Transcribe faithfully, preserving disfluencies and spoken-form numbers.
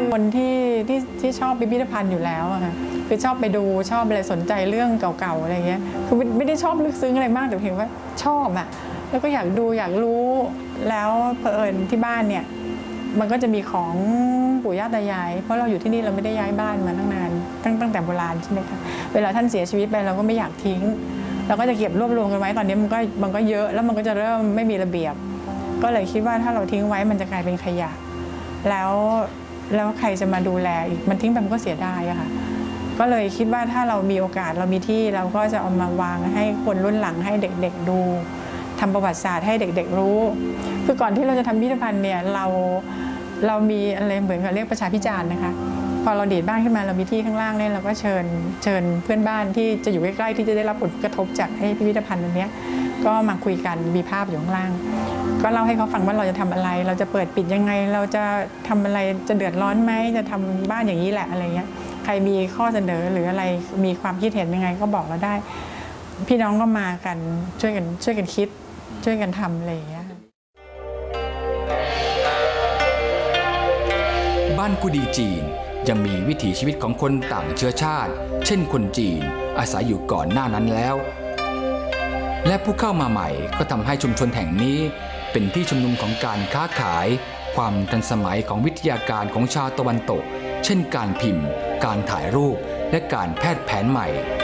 คนที่ที่ที่ชอบพิพิธภัณฑ์อยู่แล้วอะค่ะคือชอบไปดูชอบอะไรสนใจเรื่องเก่าๆอะไรเงี้ยคือไม่ได้ชอบลึกซึ้งอะไรมากแต่เพียงว่าชอบอะแล้วก็อยากดูอยากรู้แล้วเผอิญที่บ้านเนี่ยมันก็จะมีของปู่ย่าตายายเพราะเราอยู่ที่นี่เราไม่ได้ย้ายบ้านมาตั้งนานตั้งตั้งแต่โบราณใช่ไหมคะเวลาท่านเสียชีวิตไปเราก็ไม่อยากทิ้งเราก็จะเก็บรวบรวมกันไว้ตอนนี้มันก็มันก็เยอะแล้วมันก็จะเริ่มไม่มีระเบียบก็เลยคิดว่าถ้าเราทิ้งไว้มันจะกลายเป็นขยะแล้วแล้วใครจะมาดูแลอีกมันทิ้งไปมันก็เสียดายอะค่ะก็เลยคิดว่าถ้าเรามีโอกาสเรามีที่เราก็จะเอามาวางให้คนรุ่นหลังให้เด็กๆดูทำประวัติศาสตร์ให้เด็กๆรู้คือก่อนที่เราจะทำพิพิธภัณฑ์เนี่ยเราเรามีอะไรเหมือนกับเรียกประชาพิจารณ์นะคะพอเราดีดบ้านขึ้นมาเรามีที่ข้างล่างเนี่ยเราก็เชิญเชิญเพื่อนบ้านที่จะอยู่ใกล้ๆที่จะได้รับผลกระทบจากไอ้พิพิธภัณฑ์อันนี้ก็มาคุยกันมีภาพอยู่ข้างล่างก็เล่าให้เขาฟังว่าเราจะทำอะไรเราจะเปิดปิดยังไงเราจะทำอะไรจะเดือดร้อนไหมจะทำบ้านอย่างนี้แหละอะไรเงี้ยใครมีข้อเสนอหรืออะไรมีความคิดเห็นยังไงก็บอกเราได้พี่น้องก็มากันช่วยกันช่วยกันคิดช่วยกันทำอะไรอย่างเงี้ยบ้านกุดีจีนยังมีวิถีชีวิตของคนต่างเชื้อชาติเช่นคนจีนอาศัยอยู่ก่อนหน้านั้นแล้วและผู้เข้ามาใหม่ก็ทำให้ชุมชนแห่งนี้เป็นที่ชุมนุมของการค้าขายความทันสมัยของวิทยาการของชาวตะวันตกเช่นการพิมพ์การถ่ายรูปและการแพทย์แผนใหม่